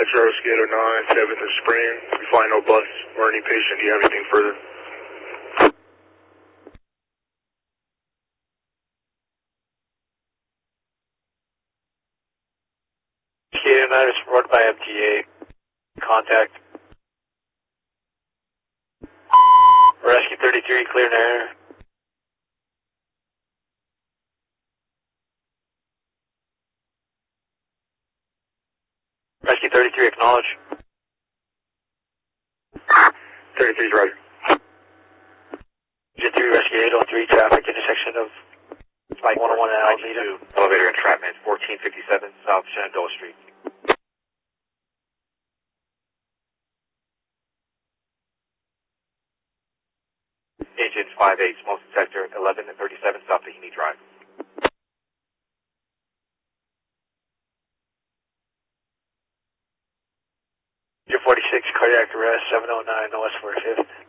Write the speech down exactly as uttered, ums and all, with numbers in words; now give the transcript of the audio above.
Metro Skate oh nine, seventh of Spring. We find no bus or any patient. Do you have anything further? Skate oh nine is reported by M T A. Contact. Rescue thirty-three, clear and air. Rescue thirty-three, acknowledge. thirty-three, roger. Jet three, Rescue eight oh three, traffic intersection of Flight one oh one and Alameda. Elevator entrapment, fourteen fifty-seven South Shenandoah Street. Agent five eight, smoke detector, eleven and thirty-seven South Tahini Drive. Jet forty-six, cardiac arrest, seven oh nine, O S forty-fifth.